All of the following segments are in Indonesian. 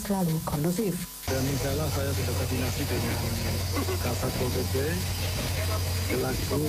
selalu kondusif. Dan insya Allah saya sudah koordinasi dengan Kasatpol PP selaku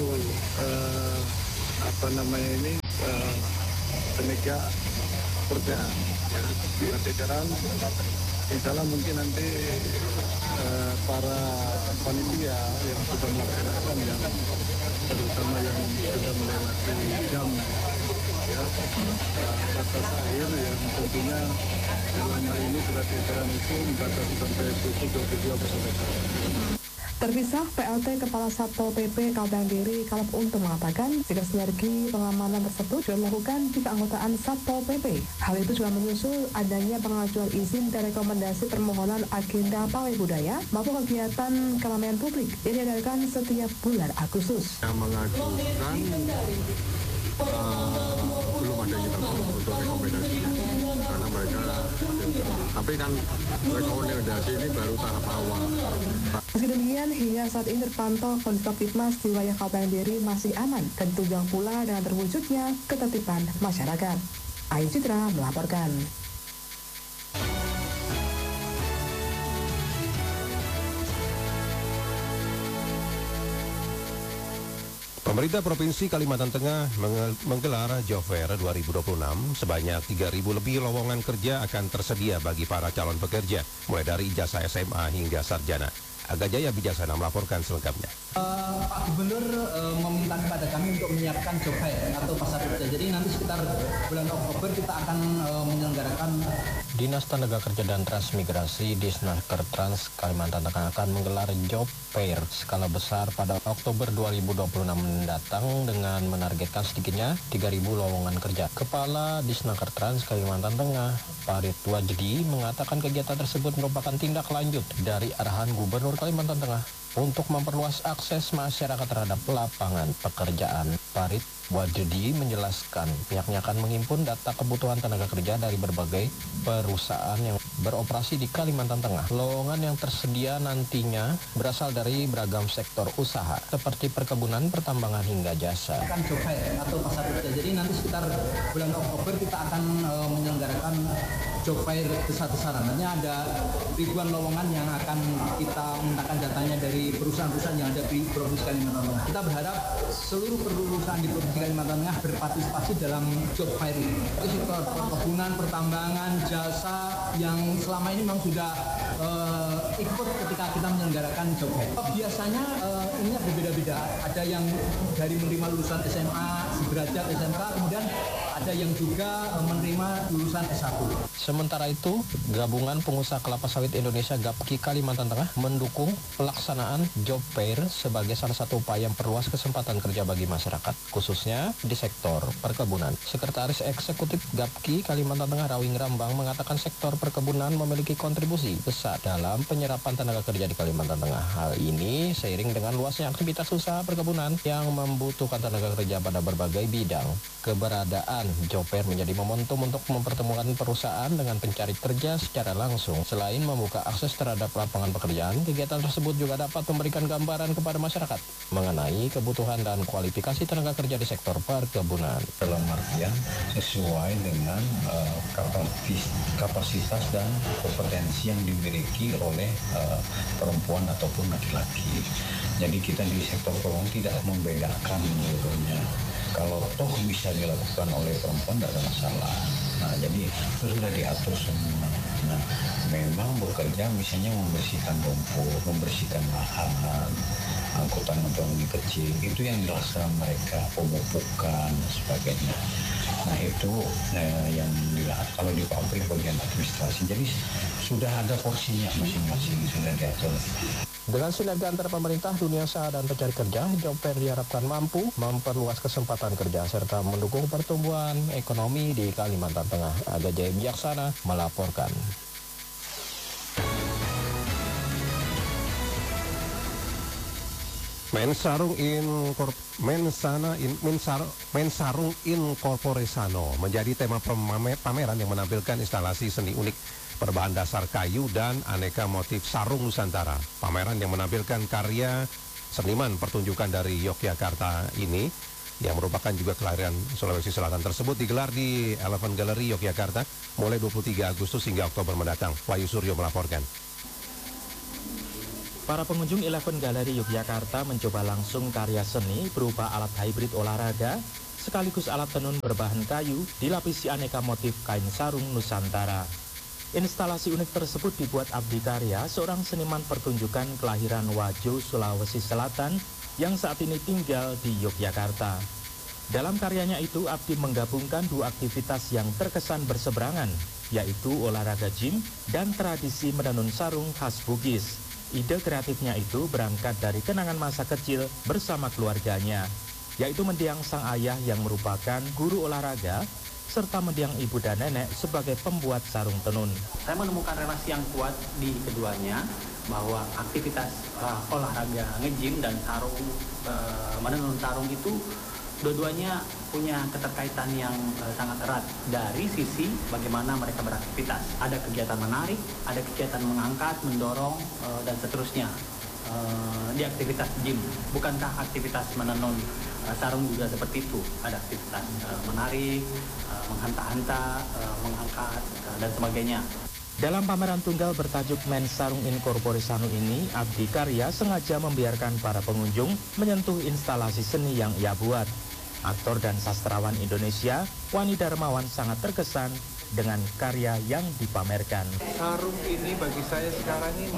penegak kerja ya, jajaran. Insya Allah mungkin nanti para panitia yang sudah melaksanakan terutama yang sudah melewati jam ya batas akhir yang tentunya dalam hal ini surat edaran itu membatasi sampai pukul 22.00. Terpisah, PLT Kepala Satpol PP Kabupaten Kediri Kaleb Untung mengatakan jika sinergi pengamanan tersebut juga dilakukan di keanggotaan Satpol PP. Hal itu juga menyusul adanya pengajuan izin dan rekomendasi permohonan agenda pawai budaya maupun kegiatan keramaian publik yang diadakan setiap bulan Agustus. Yang mengajukan belum ada yang untuk rekomendasi karena mereka tapi kan rekomendasi ini baru tahap awal. Meski demikian, hingga saat ini terpantau kondisi Kopitmas di wilayah Kabupaten Kediri masih aman dan ditunjang pula dengan terwujudnya ketertiban masyarakat. Ayu Citra melaporkan. Pemerintah Provinsi Kalimantan Tengah menggelar Job Fair 2026. Sebanyak 3.000 lebih lowongan kerja akan tersedia bagi para calon pekerja, mulai dari ijazah SMA hingga sarjana. Aga Jaya Bijaksana melaporkan selengkapnya. Pak Gubernur meminta kepada kami untuk menyiapkan job fair atau pasar kerja. Jadi nanti sekitar bulan Oktober kita akan menyelenggarakan. Dinas Tenaga Kerja dan Transmigrasi Disnaker Trans Kalimantan Tengah akan menggelar job fair skala besar pada Oktober 2026 mendatang dengan menargetkan sedikitnya 3.000 lowongan kerja. Kepala Disnaker Trans Kalimantan Tengah, Farid Wajdi, mengatakan kegiatan tersebut merupakan tindak lanjut dari arahan Gubernur Kalimantan Tengah untuk memperluas akses masyarakat terhadap lapangan pekerjaan. Farid Wajdi menjelaskan pihaknya akan menghimpun data kebutuhan tenaga kerja dari berbagai perusahaan yang beroperasi di Kalimantan Tengah. Lowongan yang tersedia nantinya berasal dari beragam sektor usaha seperti perkebunan, pertambangan hingga jasa. Akan job fair atau pasar kerja. Jadi nanti sekitar bulan Oktober kita akan menyelenggarakan job fair besar-besaran. Nanti ada ribuan lowongan yang akan kita mintakan datanya dari perusahaan-perusahaan yang ada di Provinsi Kalimantan Tengah. Kita berharap seluruh perusahaan di Provinsi Kalimantan Tengah berpartisipasi dalam job fair ini. Sektor perkebunan, pertambangan, jasa yang selama ini memang sudah ikut ketika kita menyelenggarakan job fair. Biasanya ini berbeda-beda. Ada yang dari menerima lulusan SMA, sederajat SMK, kemudian ada yang juga menerima lulusan S1. Sementara itu, Gabungan Pengusaha Kelapa Sawit Indonesia GAPKI Kalimantan Tengah mendukung pelaksanaan job fair sebagai salah satu upaya memperluas kesempatan kerja bagi masyarakat, khususnya di sektor perkebunan. Sekretaris Eksekutif GAPKI Kalimantan Tengah Rawing Rambang mengatakan sektor perkebunan memiliki kontribusi besar dalam penyerapan tenaga kerja di Kalimantan Tengah. Hal ini seiring dengan luasnya aktivitas usaha perkebunan yang membutuhkan tenaga kerja pada berbagai bidang. Keberadaan job fair menjadi momentum untuk mempertemukan perusahaan dengan pencari kerja secara langsung. Selain membuka akses terhadap lapangan pekerjaan, kegiatan tersebut juga dapat memberikan gambaran kepada masyarakat mengenai kebutuhan dan kualifikasi tenaga kerja di sektor perkebunan. Dalam artian sesuai dengan kapasitas dan kompetensi yang dimiliki oleh perempuan ataupun laki-laki. Jadi kita di sektor perkebunan tidak membedakan menurutnya. Kalau toh bisa dilakukan oleh perempuan tidak ada masalah. Nah, jadi itu sudah diatur semua. Nah, memang bekerja misalnya membersihkan rumput, membersihkan lahan, angkutan otonomi kecil, itu yang dilaksanakan mereka, pemupukan dan sebagainya. Nah, itu yang dilihat kalau di pabrik bagian administrasi. Jadi sudah ada porsinya masing-masing, sudah diatur. Dengan sinergi antara pemerintah, dunia usaha, dan pencari kerja, job fair diharapkan mampu memperluas kesempatan kerja serta mendukung pertumbuhan ekonomi di Kalimantan Tengah. Aga Jaya Bijaksana melaporkan. Mensarung Incorporesano menjadi tema pameran yang menampilkan instalasi seni unik berbahan dasar kayu dan aneka motif sarung Nusantara. Pameran yang menampilkan karya seniman pertunjukan dari Yogyakarta ini yang merupakan juga kelahiran Sulawesi Selatan tersebut digelar di Elephant Gallery Yogyakarta mulai 23 Agustus hingga Oktober mendatang. Wahyu Suryo melaporkan. Para pengunjung Elephant Gallery Yogyakarta mencoba langsung karya seni berupa alat hybrid olahraga sekaligus alat tenun berbahan kayu dilapisi aneka motif kain sarung Nusantara. Instalasi unik tersebut dibuat Abdi Karya, seorang seniman pertunjukan kelahiran Wajo, Sulawesi Selatan yang saat ini tinggal di Yogyakarta. Dalam karyanya itu, Abdi menggabungkan dua aktivitas yang terkesan berseberangan, yaitu olahraga gym dan tradisi menenun sarung khas Bugis. Ide kreatifnya itu berangkat dari kenangan masa kecil bersama keluarganya, yaitu mendiang sang ayah yang merupakan guru olahraga, serta mendiang ibu dan nenek sebagai pembuat sarung tenun. Saya menemukan relasi yang kuat di keduanya, bahwa aktivitas olahraga nge-gym dan menenun sarung itu dua-duanya punya keterkaitan yang sangat erat dari sisi bagaimana mereka beraktivitas. Ada kegiatan menarik, ada kegiatan mengangkat, mendorong, dan seterusnya di aktivitas gym. Bukankah aktivitas menenun sarung juga seperti itu? Ada aktivitas menarik, menghanta-hanta, mengangkat, dan sebagainya. Dalam pameran tunggal bertajuk Men Sarung Incorpore Sanu ini, Abdi Karya sengaja membiarkan para pengunjung menyentuh instalasi seni yang ia buat. Aktor dan sastrawan Indonesia, Wani Darmawan sangat terkesan dengan karya yang dipamerkan. Sarung ini bagi saya sekarang ini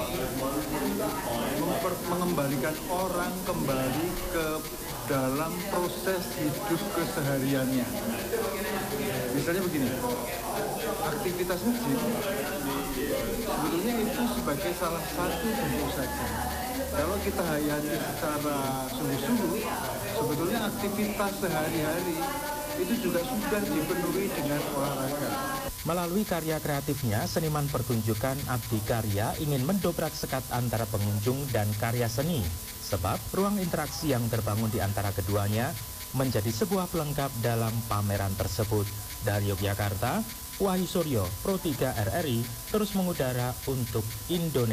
mengembalikan orang kembali ke dalam proses hidup kesehariannya. Misalnya begini, aktivitas nge-gym sebetulnya itu sebagai salah satu bentuk saja. Kalau kita hayati secara sungguh-sungguh, sebetulnya aktivitas sehari-hari itu juga sudah dipenuhi dengan olahraga. Melalui karya kreatifnya, seniman pertunjukan Abdi Karya ingin mendobrak sekat antara pengunjung dan karya seni. Sebab ruang interaksi yang terbangun di antara keduanya menjadi sebuah pelengkap dalam pameran tersebut. Dari Yogyakarta, Wahyu Suryo, Pro 3 RRI, terus mengudara untuk Indonesia.